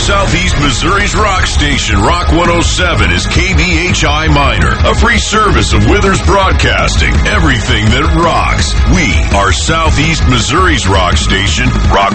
Southeast Missouri's rock station, Rock 107, is KBHI Minor, a free service of Withers Broadcasting. Everything that rocks. We are Southeast Missouri's rock station, Rock